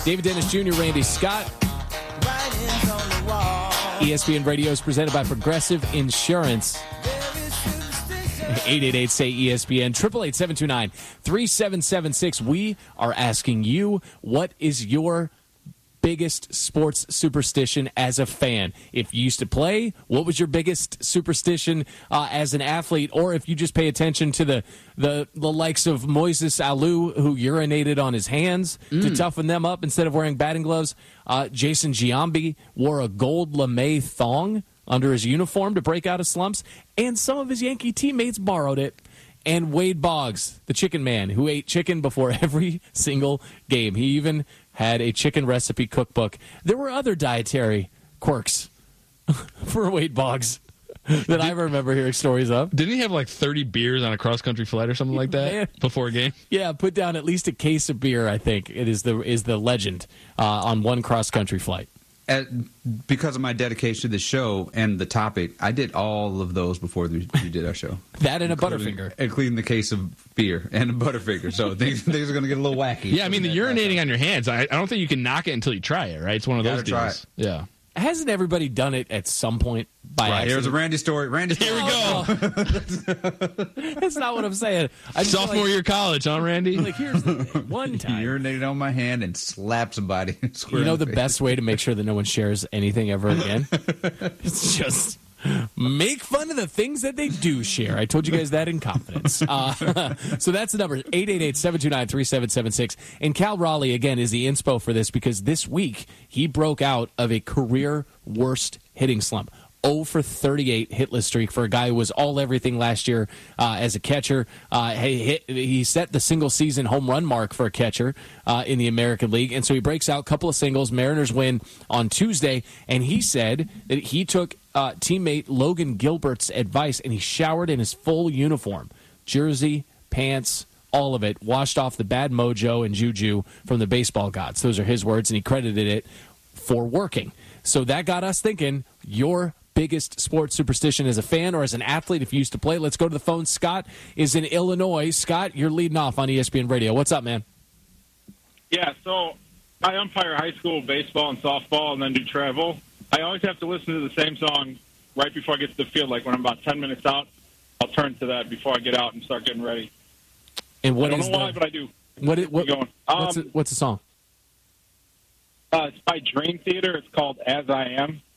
David Dennis Jr., Randy Scott. ESPN Radio is presented by Progressive Insurance. 888-SAY-ESPN, 888-729-3776. We are asking you, what is your biggest sports superstition as a fan? If you used to play, what was your biggest superstition as an athlete? Or if you just pay attention to the likes of Moises Alou, who urinated on his hands to toughen them up instead of wearing batting gloves. Jason Giambi wore a gold lame thong under his uniform to break out of slumps. And some of his Yankee teammates borrowed it. And Wade Boggs, the chicken man, who ate chicken before every single game. He even had a chicken recipe cookbook. There were other dietary quirks for Wade Boggs that I remember hearing stories of. Didn't he have like 30 beers on a cross-country flight or something like that before a game? Yeah, put down at least a case of beer, I think. It is the legend on one cross-country flight. Because of my dedication to the show and the topic, I did all of those before we did our show. That and a Butterfinger. Including the case of beer and a Butterfinger. So things are going to get a little wacky. Yeah, I mean, the urinating on your hands, I don't think you can knock it until you try it, right? It's one of those deals. Yeah. Hasn't everybody done it at some point by accident? Here's a Randy story. Here we go. That's not what I'm saying. Sophomore year college, huh, Randy? Like, here's the thing. One time. Urinated on my hand and slapped somebody. You know the best way to make sure that no one shares anything ever again? It's just make fun of the things that they do share. I told you guys that in confidence. So that's the number, 888-729-3776. And Cal Raleigh, again, is the inspo for this because this week he broke out of a career worst hitting slump. 0 for 38 hitless streak for a guy who was all everything last year as a catcher. He set the single-season home run mark for a catcher in the American League, and so he breaks out a couple of singles. Mariners win on Tuesday, and he said that he took teammate Logan Gilbert's advice, and he showered in his full uniform, jersey, pants, all of it, washed off the bad mojo and juju from the baseball gods. Those are his words, and he credited it for working. So that got us thinking, your biggest sports superstition as a fan or as an athlete if you used to play. Let's go to the phone. Scott is in Illinois. Scott, you're leading off on ESPN Radio. What's up, man? Yeah, so I umpire high school baseball and softball and then do travel. I always have to listen to the same song right before I get to the field. Like when I'm about 10 minutes out, I'll turn to that before I get out and start getting ready. And what I don't know why, but I do. What's the song? It's by Dream Theater. It's called As I Am.